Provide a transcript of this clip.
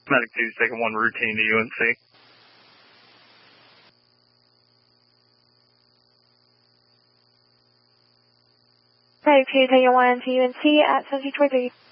Medic 2's taking 1 routine to UNC. Medic 2 taking 1 to UNC at 7223.